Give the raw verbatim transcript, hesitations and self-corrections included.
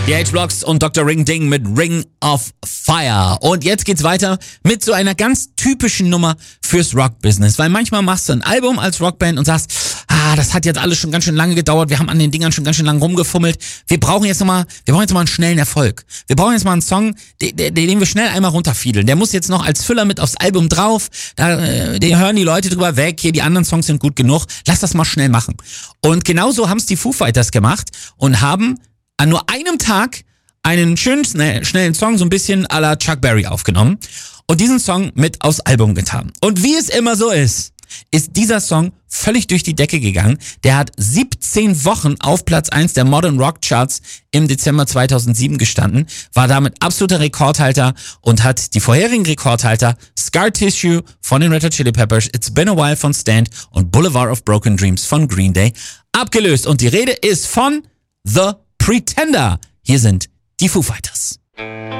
Die H-Blocks und Doktor Ring Ding mit Ring of Fire. Und jetzt geht's weiter mit so einer ganz typischen Nummer fürs Rock-Business. Weil manchmal machst du ein Album als Rockband und sagst, ah, das hat jetzt alles schon ganz schön lange gedauert, wir haben an den Dingern schon ganz schön lange rumgefummelt. Wir brauchen jetzt nochmal, wir brauchen jetzt mal einen schnellen Erfolg. Wir brauchen jetzt mal einen Song, den, den, den wir schnell einmal runterfiedeln. Der muss jetzt noch als Füller mit aufs Album drauf. Da, äh, den hören die Leute drüber weg. Hier, die anderen Songs sind gut genug. Lass das mal schnell machen. Und genauso haben es die Foo Fighters gemacht und haben an nur einem Tag einen schönen, schnellen Song, so ein bisschen à la Chuck Berry aufgenommen und diesen Song mit aufs Album getan. Und wie es immer so ist, ist dieser Song völlig durch die Decke gegangen. Der hat siebzehn Wochen auf Platz eins der Modern Rock Charts im Dezember zweitausendsieben gestanden, war damit absoluter Rekordhalter und hat die vorherigen Rekordhalter Scar Tissue von den Red Hot Chili Peppers, It's Been a While von Stand und Boulevard of Broken Dreams von Green Day abgelöst. Und die Rede ist von The Pretender. Hier sind die Foo Fighters.